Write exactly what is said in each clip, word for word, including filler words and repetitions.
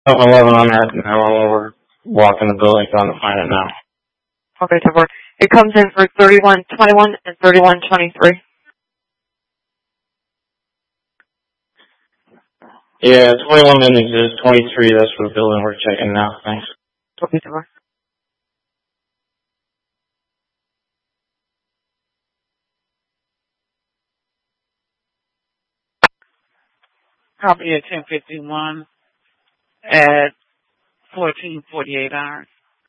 eleven on that now while we're walking the building trying to find it now. Okay, ten four. It comes in for thirty-one twenty-one and thirty-one twenty-three. Yeah, twenty-one didn't exist. twenty-three, that's for the building we're checking now. Thanks. Okay, ten four. Copy at ten fifty-one at fourteen forty-eight hours.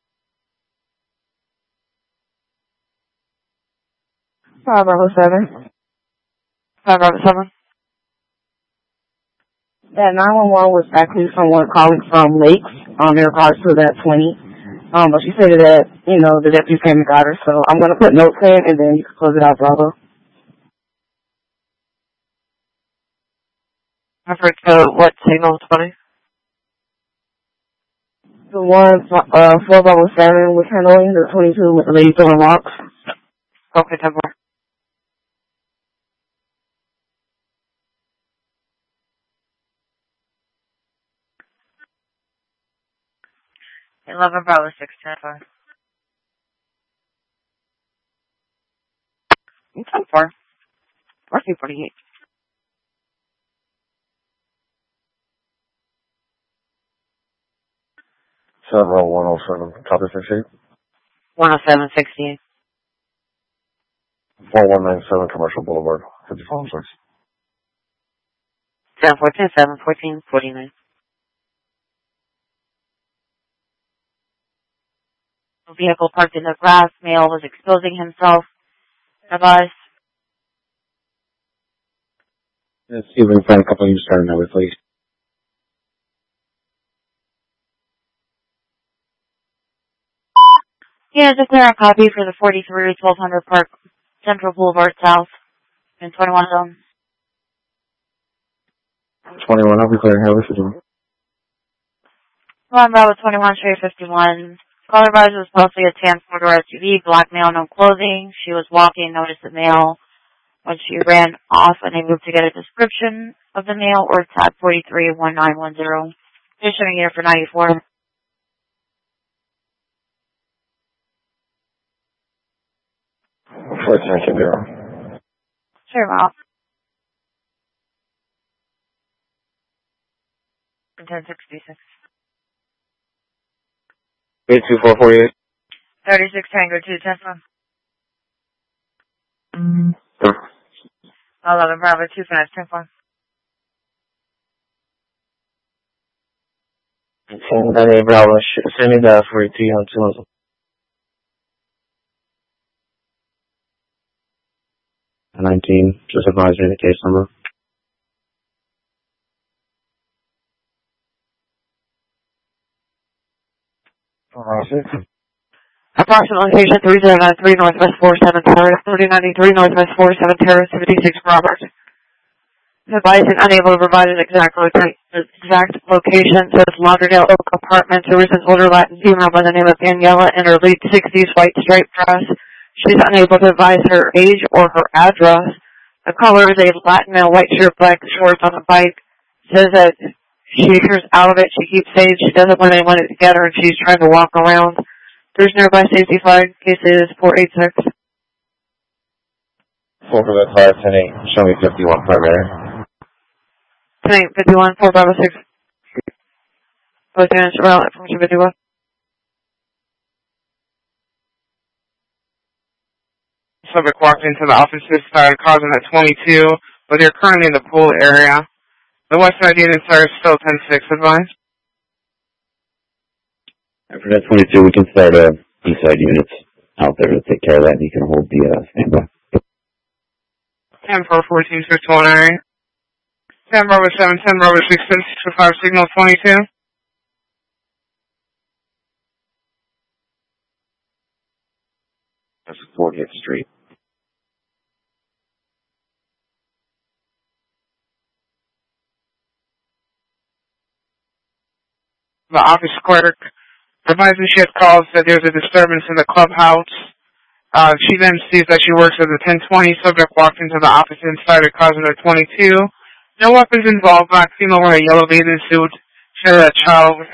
five oh seven. five oh seven. That nine one one was actually someone calling from Lakes um, in regards to that twenty. Um, but she said that, you know, the deputy came and got her, so I'm going to put notes in and then you can close it out, Bravo. I forgot what signal twenty? The one, uh, four Bravo seven was handling the twenty-two with the lady throwing rocks. Okay, ten four. eleven Bravo six ten four. ten four. fourteen forty-eight. Several one oh seven, copy sixty-eight. one oh seven sixty-eight. four one nine seven Commercial Boulevard, fifty-four six. ten fourteen seven fourteen forty-nine. A vehicle parked in the grass. Male was exposing himself. Advice. Let's see if we can find a couple of you starting over, please. Yeah, declare a copy for the forty-three twelve hundred Park Central Boulevard South in twenty-one zone. twenty-one, I'll be clearing here. What's it doing? One Bravo twenty-one, Shade fifty-one. Caller advisor was mostly a tan four-door S U V, black male, no clothing. She was walking, noticed the male. When she ran off, unable to get a description of the male or tab forty-three one nine one zero. Issuing here for ninety-four. fourteen zero. Sure, Mal. ten sixty-six. eight two four four eight. thirty-six Tango two Tesla. Sure. eleven Bravo two five ten four. Hey, Bravo, send me that for eighteen on two. nineteen, just advise me the case number. Approximate location three zero nine three Northwest four seven Terrace, thirty ninety-three Northwest four seven Terrace, fifty-six Robert. Advising unable to provide an exact, loca- exact location, says Lauderdale Oak Apartments, a recent older Latin female by the name of Daniela in her late sixties, white striped dress. She's unable to advise her age or her address. The caller is a Latin male, white shirt, black shorts on a bike. Says that she hears out of it. She keeps saying she doesn't want anyone to get her and she's trying to walk around. There's nearby safety flag. Case is four eight six. four for that five ten eight. Show me fifty-one primary. ten eight fifty-one, four Bravo six. Lieutenant Sherelle from two fifty-one. Subject walked into the office and started causing at twenty-two, but they're currently in the pool area. The west side unit is still ten six, advice. After that twenty-two, we can start uh, east side units out there to take care of that, and you can hold the uh, standby. ten four fourteen six one area. ten Bravo seven, ten Bravo six six for five signal twenty-two. That's fortieth Street. The office clerk advising she had called said there's a disturbance in the clubhouse. Uh, she then sees that she works at the ten twenty. Subject walked into the office and started causing her twenty-two. No weapons involved. Black female wearing a yellow bathing suit. uh, child